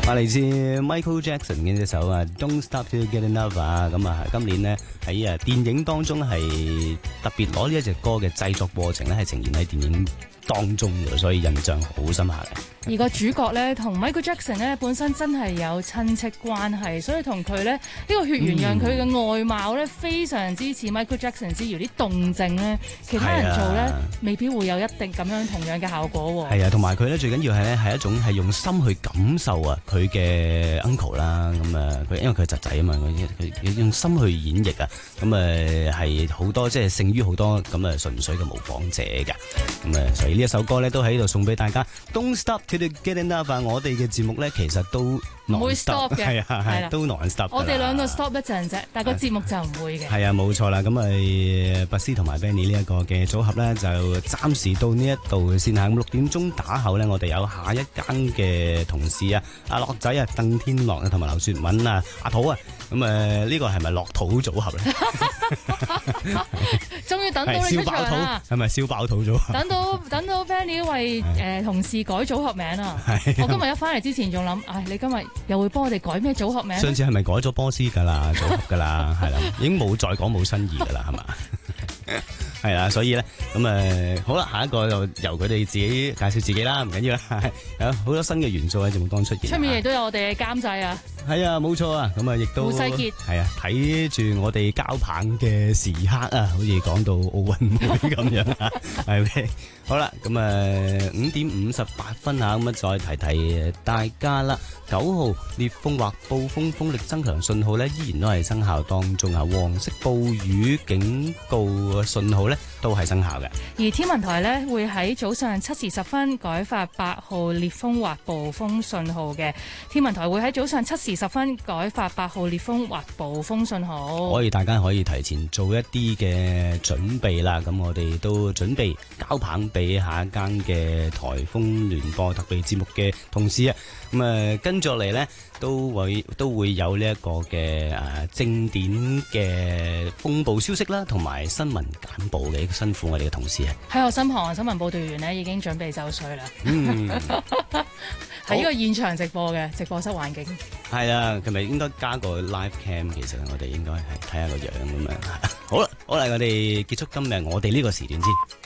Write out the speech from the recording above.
嚟自 Michael Jackson 嘅隻首啊 Don't Stop Till You Get Enough 啊，咁啊今年呢，喺電影當中係特別攞呢一隻歌嘅製作過程咧係呈現喺電影當中嘅，所以印象好深刻嘅。 而個主角咧同 Michael Jackson 咧本身真係有親戚關係，所以同佢咧呢個血緣讓佢嘅外貌咧非常之似 Michael Jackson 之餘，啲動靜咧其他人做咧未必會有一定咁樣同樣嘅效果喎。係啊，同埋佢咧最緊要係咧係一種係用心去感受啊佢嘅 uncle 啦，咁啊佢因為佢係侄仔啊嘛，佢用心去演繹啊，咁係好多即係勝於好多咁啊純粹嘅模仿者嘅，咁所以呢一首歌咧都喺度送俾大家 Don't Stop Till You Get Enough。我哋嘅節目咧其實都唔會 stop 嘅， 係啦，都 non stop。 我哋兩個 stop 一陣啫，但係個節目就唔會嘅。 係啊，冇錯啦。咁拔斯同埋 Benny 呢一個嘅組合咧，就暫時到呢一度先嚇。咁6點鐘打後咧，我哋有下一間嘅同事啊，阿樂仔啊，鄧天樂啊，同埋劉雪敏啊，阿土啊。咁呢個係咪樂土組合咧？ 終於等到你出場啦！ 係咪燒爆土組合？ 等到 Benny 為同事改組合名啊！我今日一翻嚟之前仲諗，你今日又會幫我哋改咩組合名？ 上次係咪改咗波斯㗎啦？組合㗎啦，係啦，已經冇再講冇新意㗎啦，係嘛？係啦，所以咧咁好啦，下一個就由佢哋自己介紹自己啦，唔緊要啦，有好多新嘅元素喺節目當中出現。 出面亦都有我哋嘅監製啊， 係啊，冇錯啊，咁亦都胡世傑係啊，睇住我哋交棒嘅時刻啊，好似講到奧運會咁樣啊，係咪？好啦，咁5點58分啊，咁再提提大家啦。9號烈風或暴風風力增強信號呢，依然都係生效當中啊。黃色暴雨警告信號呢，都係生效嘅。 而天文台呢，會喺早上7時10分改發8號烈風或暴風信號嘅。天文台會喺早上7時10分改發8號烈風或暴風信號。 大家可以提前做一啲嘅準備啦。咁我哋都準備交棒俾下一間嘅颱風聯播特備節目嘅同事啊。咁跟住落嚟呢，都會有呢一個嘅正點嘅風暴消息啦，同埋新聞簡報嘅，辛苦我哋嘅同事啊。 喺我身旁，新聞報道員呢已經準備就緒啦。喺呢個現場直播嘅直播室環境。係啊，係咪應該加個 live cam？其實我哋應該係睇下個樣咁樣。好啦，我哋結束今日我哋呢個時段先。